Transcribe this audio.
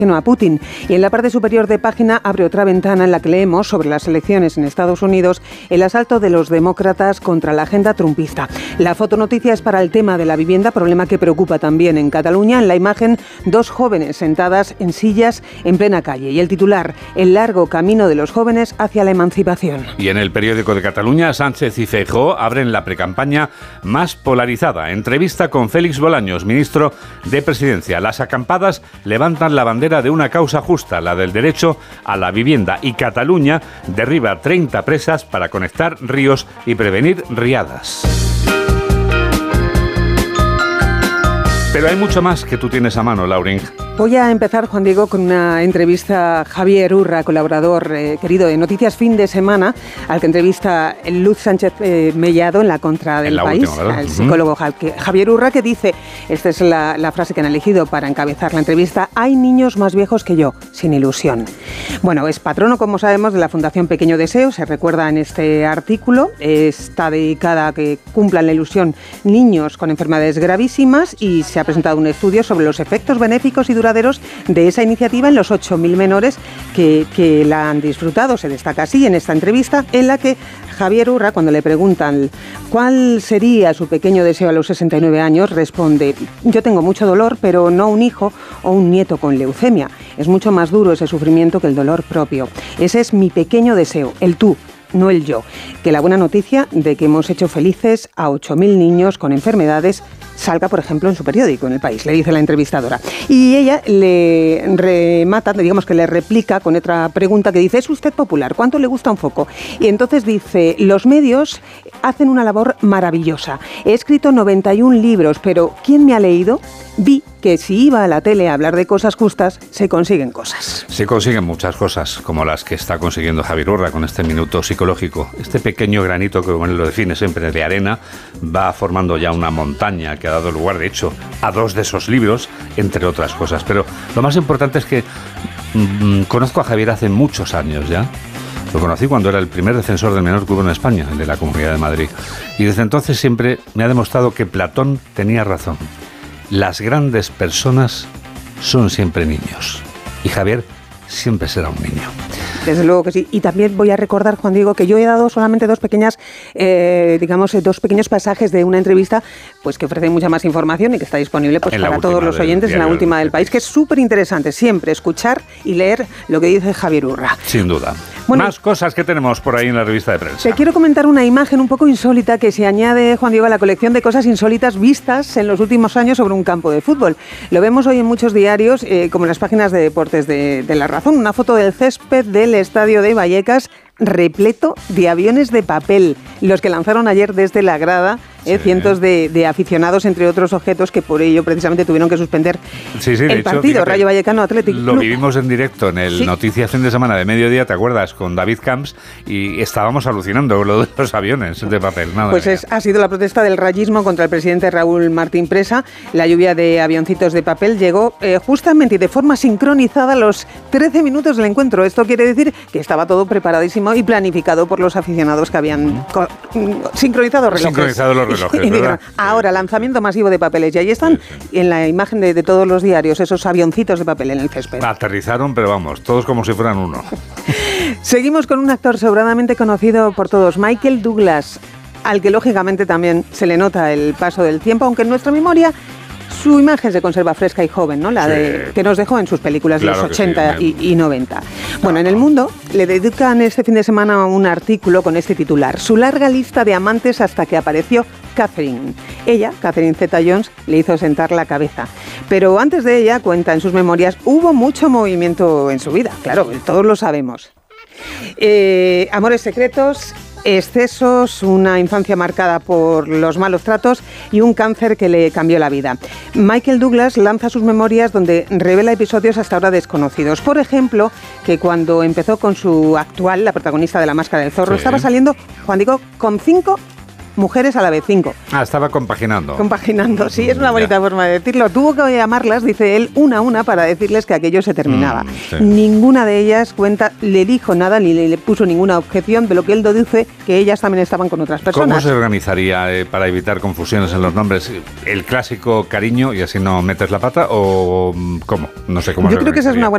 a Putin. Y en la parte superior de página abre otra ventana en la que leemos sobre las elecciones en Estados Unidos, el asalto de los demócratas contra la agenda trumpista. La fotonoticia es para el tema de la vivienda, problema que preocupa también en Cataluña. En la imagen, 2 jóvenes sentadas en sillas en plena calle. Y el titular, el largo camino de los jóvenes hacia la emancipación. Y en el periódico de Cataluña, Sánchez y Feijóo abren la precampaña más polarizada. Entrevista con Félix Bolaños, ministro de Presidencia. Las acampadas levantan la bandera de una causa justa, la del derecho a la vivienda, y Cataluña derriba 30 presas para conectar ríos y prevenir riadas. Pero hay mucho más que tú tienes a mano, Laurín. Voy a empezar, Juan Diego, con una entrevista a Javier Urra, colaborador querido de Noticias Fin de Semana, al que entrevista Luz Sánchez Mellado en La Contra del País, última, el psicólogo Javier Urra, que dice, esta es la frase que han elegido para encabezar la entrevista: hay niños más viejos que yo, sin ilusión. Bueno, es patrono, como sabemos, de la Fundación Pequeño Deseo, se recuerda en este artículo, está dedicada a que cumplan la ilusión niños con enfermedades gravísimas, y se ha presentado un estudio sobre los efectos benéficos y duraderos de esa iniciativa en los 8.000 menores que la han disfrutado. Se destaca así en esta entrevista, en la que Javier Urra, cuando le preguntan cuál sería su pequeño deseo a los 69 años, responde: yo tengo mucho dolor, pero no un hijo o un nieto con leucemia. Es mucho más duro ese sufrimiento que el dolor propio. Ese es mi pequeño deseo, el tú, no el yo. Que la buena noticia de que hemos hecho felices a 8.000 niños con enfermedades salga, por ejemplo, en su periódico, en El País, le dice la entrevistadora. Y ella le remata, digamos que le replica con otra pregunta que dice: ¿es usted popular? ¿Cuánto le gusta un foco? Y entonces dice: los medios hacen una labor maravillosa. He escrito 91 libros, pero ¿quién me ha leído? Vi que si iba a la tele a hablar de cosas justas, se consiguen cosas. Se consiguen muchas cosas, como las que está consiguiendo Javier Urra con este minuto psicológico. Este pequeño granito, que como él lo define siempre, de arena, va formando ya una montaña que ha dado lugar, de hecho, a 2 de esos libros, entre otras cosas. Pero lo más importante es que conozco a Javier hace muchos años ya. Lo conocí cuando era el primer defensor del menor que hubo en España, el de la Comunidad de Madrid. Y desde entonces siempre me ha demostrado que Platón tenía razón. Las grandes personas son siempre niños. Y Javier siempre será un niño. Desde luego que sí. Y también voy a recordar, Juan Diego, que yo he dado solamente 2 pequeños pasajes de una entrevista, pues que ofrece mucha más información y que está disponible pues para todos los oyentes en la última del País, que es súper interesante siempre escuchar y leer lo que dice Javier Urra. Sin duda. Bueno, más cosas que tenemos por ahí en la revista de prensa. Te quiero comentar una imagen un poco insólita que se añade, Juan Diego, a la colección de cosas insólitas vistas en los últimos años sobre un campo de fútbol. Lo vemos hoy en muchos diarios, como en las páginas de deportes de La Razón. Una foto del césped del estadio de Vallecas repleto de aviones de papel, los que lanzaron ayer desde la grada, cientos de aficionados, entre otros objetos, que por ello precisamente tuvieron que suspender el partido, fíjate, Rayo Vallecano Athletic Club. Lo vivimos en directo en el Noticias Fin de Semana de mediodía, ¿te acuerdas? Con David Camps, y estábamos alucinando con lo de los aviones de papel. Pues ha sido la protesta del rayismo contra el presidente Raúl Martín Presa. La lluvia de avioncitos de papel llegó justamente y de forma sincronizada a los 13 minutos del encuentro. Esto quiere decir que estaba todo preparadísimo y planificado por los aficionados que habían sincronizado los relojes. Ahora, lanzamiento masivo de papeles. Y ahí están, en la imagen de todos los diarios, esos avioncitos de papel en el césped. Aterrizaron, pero vamos, todos como si fueran uno. Seguimos con un actor sobradamente conocido por todos, Michael Douglas, al que lógicamente también se le nota el paso del tiempo, aunque en nuestra memoria su imagen se conserva fresca y joven, ¿no? La que nos dejó en sus películas de los 80 y 90. Bueno, en El Mundo le dedican este fin de semana un artículo con este titular: su larga lista de amantes hasta que apareció Catherine. Ella, Catherine Zeta-Jones, le hizo sentar la cabeza. Pero antes de ella, cuenta en sus memorias, hubo mucho movimiento en su vida. Claro, todos lo sabemos. Amores secretos, excesos, una infancia marcada por los malos tratos y un cáncer que le cambió la vida. Michael Douglas lanza sus memorias donde revela episodios hasta ahora desconocidos. Por ejemplo, que cuando empezó con su actual, la protagonista de La Máscara del Zorro, estaba saliendo, Juan Diego, con 5 mujeres a la vez, 5. Estaba compaginando. Compaginando, sí, es una bonita forma de decirlo. Tuvo que llamarlas, dice él, una a una para decirles que aquello se terminaba. Ninguna de ellas le dijo nada ni le puso ninguna objeción, de lo que él dice que ellas también estaban con otras personas. ¿Cómo se organizaría para evitar confusiones en los nombres? ¿El clásico cariño y así no metes la pata o cómo? No sé cómo. Yo creo que esa es una buena